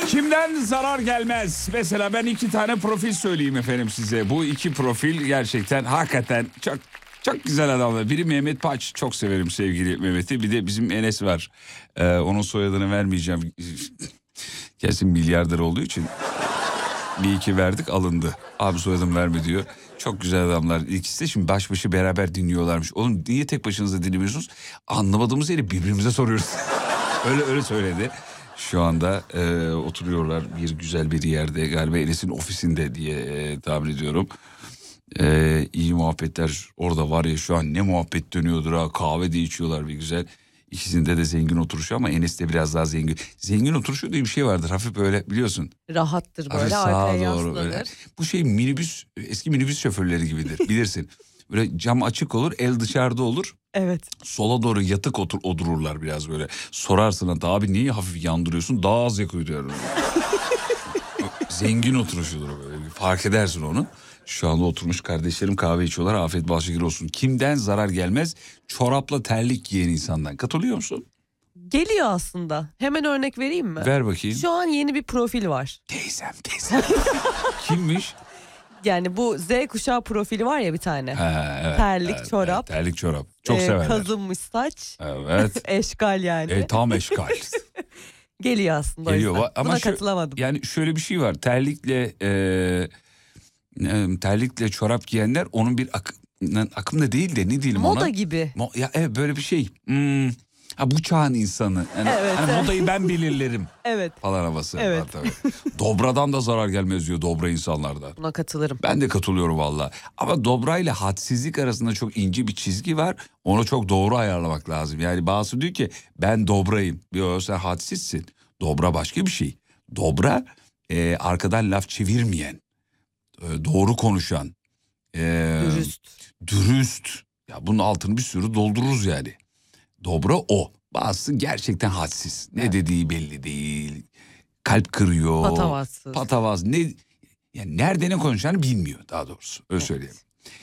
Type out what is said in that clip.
Kimden zarar gelmez? Mesela ben 2 tane profil söyleyeyim efendim size. Bu 2 profil gerçekten hakikaten çok güzel adamlar. Biri Mehmet Paç. Çok severim sevgili Mehmet'i. Bir de bizim Enes var. Onun soyadını vermeyeceğim. Kesin milyarder olduğu için. Bir iki verdik, alındı. Abi soyadımı verme diyor. Çok güzel adamlar. İkisi de şimdi baş başa beraber dinliyorlarmış. Oğlum niye tek başınıza dinlemiyorsunuz? Anlamadığımız yeri birbirimize soruyoruz. öyle söyledi. Şu anda oturuyorlar bir güzel bir yerde. Galiba Enes'in ofisinde diye tahmin ediyorum. İyi muhabbetler orada var ya, şu an ne muhabbet dönüyordur ha. Kahve de içiyorlar bir güzel. İkisinde de zengin oturuşu ama Enes de biraz daha zengin. Zengin oturuşu diye bir şey vardır. Hafif böyle biliyorsun. Rahattır böyle, arkaya yaslanır. böyle. Bu şey minibüs, eski minibüs şoförleri gibidir bilirsin. Böyle cam açık olur, el dışarıda olur. Evet. Sola doğru yatık otururlar biraz böyle. Sorarsın hatta, abi niye hafif yandırıyorsun? Daha az yakıyor diyorum. Zengin oturuşudur böyle. Fark edersin onu. Şu anda oturmuş kardeşlerim kahve içiyorlar. Afiyet bal şeker olsun. Kimden zarar gelmez? Çorapla terlik giyen insandan. Katılıyor musun? Geliyor aslında. Hemen örnek vereyim mi? Ver bakayım. Şu an yeni bir profil var. Teyzem. Kimmiş? Yani bu Z kuşağı profili var ya bir tane. Evet, terlik, çorap. Evet, terlik, çorap. Çok severler. Kazınmış saç. Evet. Eşkal yani. Tam eşkal. Geliyor aslında. Geliyor. Ama buna katılamadım. Yani şöyle bir şey var. Terlikle çorap giyenler onun bir akım da değil de ne diyelim ona? Moda gibi. Evet, böyle bir şey. Bu çağın insanı. Yani, evet. Modayı ben belirlerim. Evet. Falan havası evet. var tabii. Dobradan da zarar gelmez diyor, dobra insanlardan. Buna katılırım. Ben de katılıyorum valla. Ama dobra ile hadsizlik arasında çok ince bir çizgi var. Onu çok doğru ayarlamak lazım. Yani bazısı diyor ki ben dobrayım. Yok, sen hadsizsin. Dobra başka bir şey. Dobra arkadan laf çevirmeyen, doğru konuşan, dürüst. Ya bunun altını bir sürü doldururuz yani. Dobra o. Bazısı gerçekten hadsiz. Ne dediği belli değil. Kalp kırıyor. Patavatsız. Patavaz. Yani nerede ne konuşacağını bilmiyor daha doğrusu. Öyle söyleyeyim.